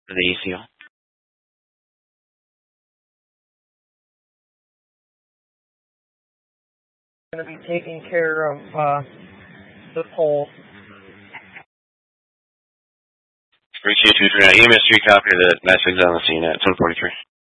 for the ACL. Going to be taking care of the pole. Appreciate you. EMS 3 copy the message on the scene at 1043.